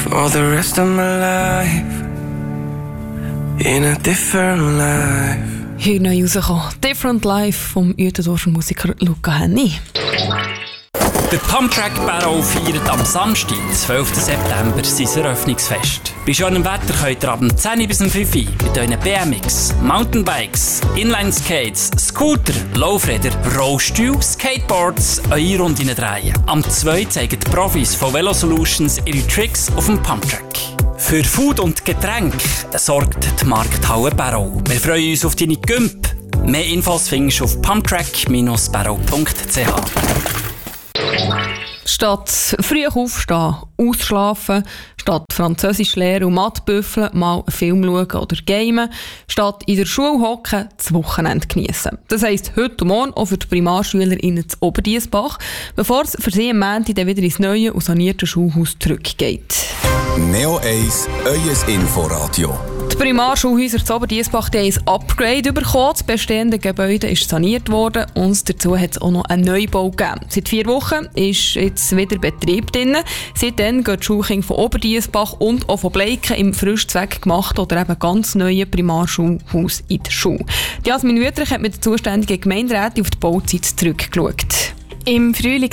For the rest of my life, in a different life. Hier neu rausgekommen, Different Life vom Uetendorfer Musiker Luca Henny. Der Pumptrack Barrow feiert am Samstag, 12. September, sein Eröffnungsfest. Bei schönem Wetter könnt ihr ab 10 bis 5 Uhr mit euren BMX, Mountainbikes, Inline-Skates, Scooter, Laufräder, Rollstühle, Skateboards eure Runden drehen. Am 2 zeigen die Profis von Velo Solutions ihre Tricks auf dem Pumptrack. Für Food und Getränke sorgt die Markthalle Barrow. Wir freuen uns auf deine Gümp. Mehr Infos findest du auf pumptrack-barrow.ch. Statt früh aufstehen, ausschlafen, statt Französisch lernen und Mathbüffeln, mal einen Film schauen oder gamen, statt in der Schule hocken, das Wochenende geniessen. Das heisst, heute und morgen auch für die PrimarschülerInnen zu Oberdiessbach, bevor es für sie am Montag dann wieder ins neue und sanierte Schulhaus zurückgeht. Neo 1, euer Inforadio. Die Primarschulhäuser zu Oberdiessbach haben ein Upgrade bekommen. Das bestehende Gebäude ist saniert worden und dazu hat es auch noch einen Neubau gegeben. Seit 4 Wochen ist jetzt wieder Betrieb drin. Seitdem gehen die Schulkinder von Oberdiessbach und auch von Bleiken im frisch zweckgemachten oder eben ganz neuen Primarschulhaus in die Schule. Jasmin Wüterich hat mit der zuständigen Gemeinderätin auf die Bauzeit zurückgeschaut. Im Frühling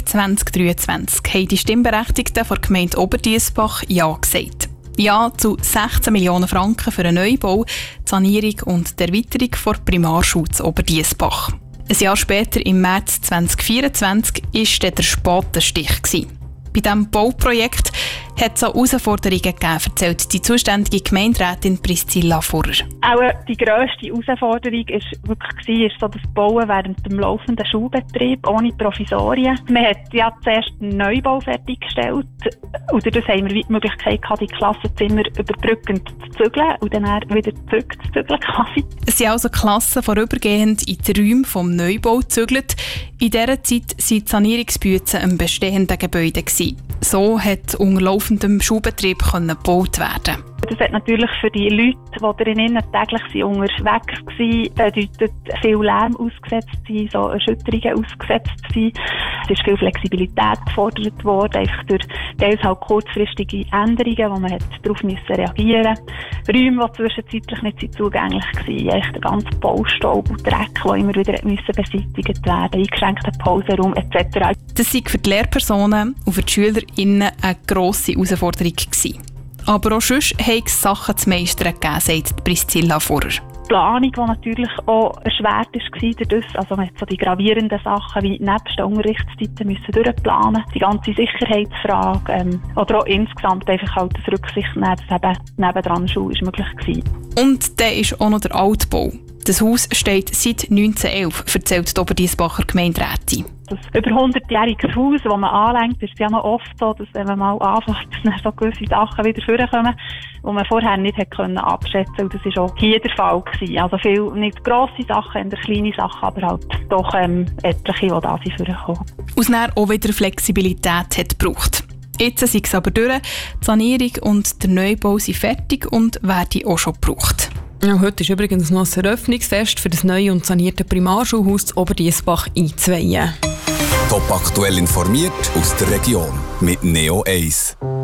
2023 haben die Stimmberechtigten der Gemeinde Oberdiessbach Ja gesagt. Ja zu 16 Millionen Franken für einen Neubau, die Sanierung und die Erweiterung der Primarschule zu Oberdiessbach. Ein Jahr später, im März 2024, war der Spatenstich. Bei diesem Bauprojekt hat es auch Herausforderungen gegeben, erzählt die zuständige Gemeinderätin Priscilla Furrer. Auch die grösste Herausforderung war wirklich das Bauen während dem laufenden Schulbetrieb, ohne Provisorien. Man hat ja zuerst einen Neubau fertiggestellt und dadurch haben wir die Möglichkeit gehabt, die Klassenzimmer überbrückend zu zügeln und dann wieder zurückzuzügeln quasi. Es sind also Klassen vorübergehend in die Räume vom Neubau gezügelt. In dieser Zeit waren die Sanierungsbüzen im bestehenden Gebäude. So hat unter laufendem Schulbetrieb gebaut werden. Das hat natürlich für die Leute, die drinnen täglich unterwegs waren, bedeutet viel Lärm ausgesetzt sein, so Erschütterungen ausgesetzt sein. Es ist viel Flexibilität gefordert worden, einfach durch teils halt kurzfristige Änderungen, wo man darauf reagieren musste. Räume, die zwischenzeitlich nicht zugänglich waren, echt der ganze Baustaub und Dreck, der immer wieder beseitigt werden musste, eingeschränkter Pausenraum etc. Das war für die Lehrpersonen und für die SchülerInnen eine grosse Herausforderung gewesen. Aber auch sonst hat es Sachen zu meistern gegeben, sagt Priscilla Furrer. Die Planung, die natürlich auch erschwert war dadurch. Also man hat so die gravierenden Sachen wie nebst den Unterrichtszeiten müssen durchplanen. Die ganze Sicherheitsfrage oder auch insgesamt einfach halt das Rücksicht nehmen, dass eben nebendran Schule ist möglich gewesen. Und dann ist auch noch der Altbau. Das Haus steht seit 1911, erzählt die Oberdiessbacher Gemeinderätin. Das über 100-jähriges Haus, das man anlenkt, ist ja noch oft so, dass wenn man mal anfängt, dass dann so gewisse Sachen wieder vorkommen, die man vorher nicht abschätzen konnte. Und das war auch hier der Fall gewesen. Also viele nicht grosse Sachen, eher kleine Sachen, aber halt doch etliche, die da sind vorgekommen. Aus dann auch wieder Flexibilität hat gebraucht. Jetzt sind es aber durch. Die Sanierung und der Neubau sind fertig und werden auch schon gebraucht. Ja, heute ist übrigens noch ein Eröffnungsfest für das neue und sanierte Primarschulhaus zu Oberdiessbach einzuweihen. Top aktuell informiert aus der Region mit Neo 1.